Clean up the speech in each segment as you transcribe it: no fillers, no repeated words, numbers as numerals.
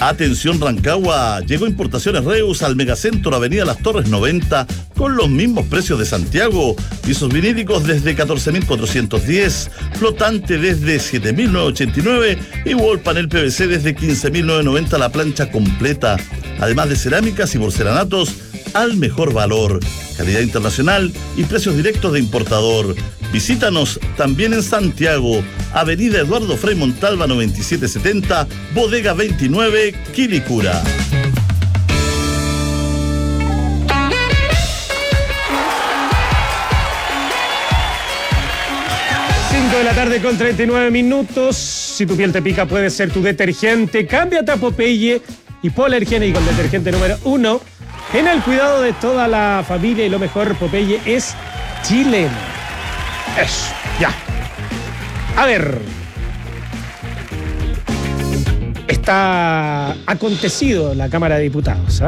Atención Rancagua, llegó Importaciones Reus al Megacentro Avenida Las Torres 90 con los mismos precios de Santiago. Pisos vinílicos desde 14.410, flotante desde 7.989 y wall panel PVC desde 15.990 la plancha completa. Además de cerámicas y porcelanatos al mejor valor, calidad internacional y precios directos de importador. Visítanos también en Santiago, Avenida Eduardo Frei Montalva 9770, Bodega 29, Quilicura. 5 de la tarde con 39 minutos. Si tu piel te pica, puede ser tu detergente. Cámbiate a Popeye y Polergénico, el detergente número 1 en el cuidado de toda la familia, y lo mejor, Popeye es chileno. Eso, ya. A ver. Está acontecido en la Cámara de Diputados,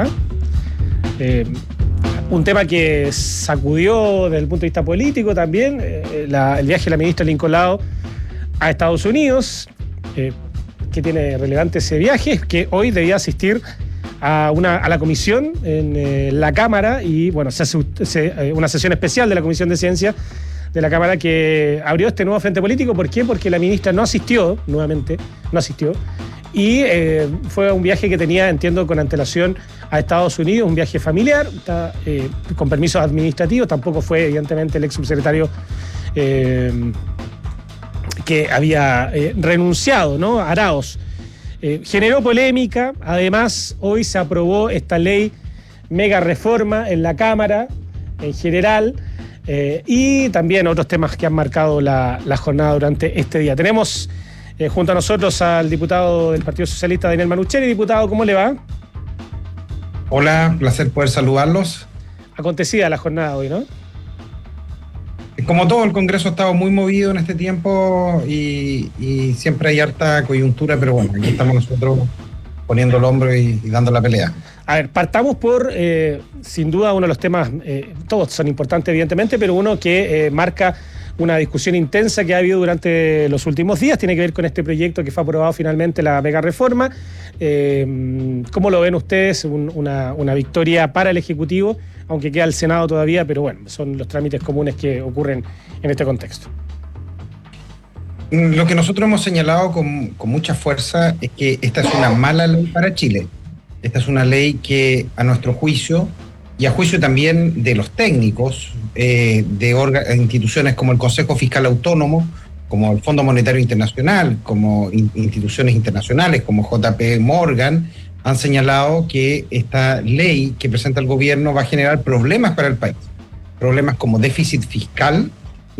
un tema que sacudió desde el punto de vista político también, el viaje de la ministra Lincoln Lado a Estados Unidos, que tiene relevante ese viaje, que hoy debía asistir a la comisión en la Cámara, y bueno, se hace una sesión especial de la Comisión de Ciencia de la Cámara que abrió este nuevo frente político. ¿Por qué? Porque la ministra no asistió, y fue un viaje que tenía, entiendo, con antelación a Estados Unidos, un viaje familiar, con permisos administrativos. Tampoco fue, evidentemente, el ex subsecretario que había renunciado, ¿no? Araos. Generó polémica. Además, hoy se aprobó esta ley mega reforma en la Cámara en general, y también otros temas que han marcado la jornada durante este día. Tenemos junto a nosotros al diputado del Partido Socialista, Daniel Manucheri. Diputado, ¿cómo le va? Hola, placer poder saludarlos. Acontecida la jornada hoy, ¿no? Como todo, el Congreso ha estado muy movido en este tiempo y siempre hay harta coyuntura, pero bueno, aquí estamos nosotros poniendo el hombro y dando la pelea. A ver, partamos por, sin duda, uno de los temas, todos son importantes evidentemente, pero uno que marca una discusión intensa que ha habido durante los últimos días, tiene que ver con este proyecto que fue aprobado finalmente, la mega reforma. ¿Cómo lo ven ustedes? Una victoria para el Ejecutivo, aunque queda el Senado todavía, pero bueno, son los trámites comunes que ocurren en este contexto. Lo que nosotros hemos señalado con mucha fuerza es que esta es una mala ley para Chile. Esta es una ley que, a nuestro juicio, y a juicio también de los técnicos, de instituciones como el Consejo Fiscal Autónomo, como el Fondo Monetario Internacional, como instituciones internacionales como JP Morgan, han señalado que esta ley que presenta el gobierno va a generar problemas para el país. Problemas como déficit fiscal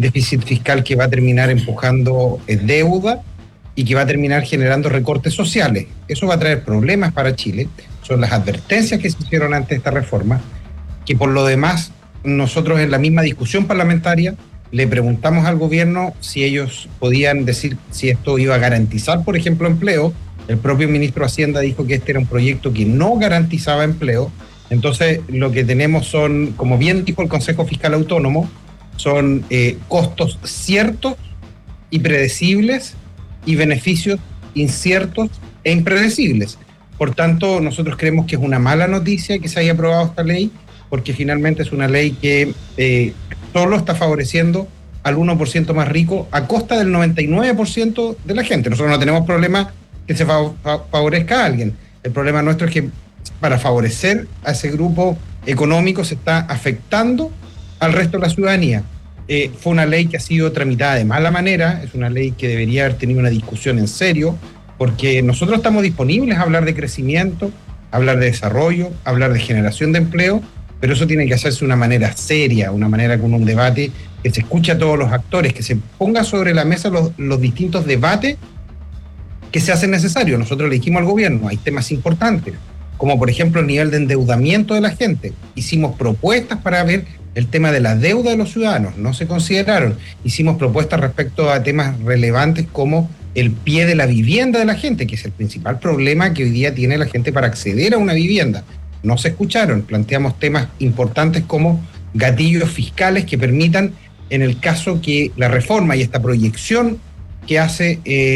que va a terminar empujando deuda y que va a terminar generando recortes sociales. Eso va a traer problemas para Chile. Son las advertencias que se hicieron ante esta reforma, que por lo demás nosotros en la misma discusión parlamentaria le preguntamos al gobierno si ellos podían decir si esto iba a garantizar, por ejemplo, empleo. El propio ministro de Hacienda dijo que este era un proyecto que no garantizaba empleo. Entonces lo que tenemos son, como bien dijo el Consejo Fiscal Autónomo, son costos ciertos y predecibles y beneficios inciertos e impredecibles. Por tanto, nosotros creemos que es una mala noticia que se haya aprobado esta ley, porque finalmente es una ley que solo está favoreciendo al 1% más rico a costa del 99% de la gente. Nosotros no tenemos problema que se favorezca a alguien. El problema nuestro es que para favorecer a ese grupo económico se está afectando al resto de la ciudadanía. Fue una ley que ha sido tramitada de mala manera, es una ley que debería haber tenido una discusión en serio, porque nosotros estamos disponibles a hablar de crecimiento, hablar de desarrollo, hablar de generación de empleo, pero eso tiene que hacerse de una manera seria, una manera con un debate que se escuche a todos los actores, que se ponga sobre la mesa los distintos debates que se hacen necesarios. Nosotros le dijimos al gobierno, hay temas importantes, como por ejemplo el nivel de endeudamiento de la gente. Hicimos propuestas para ver el tema de la deuda de los ciudadanos, no se consideraron. Hicimos propuestas respecto a temas relevantes como el pie de la vivienda de la gente, que es el principal problema que hoy día tiene la gente para acceder a una vivienda. No se escucharon. Planteamos temas importantes como gatillos fiscales que permitan, en el caso que la reforma y esta proyección que hace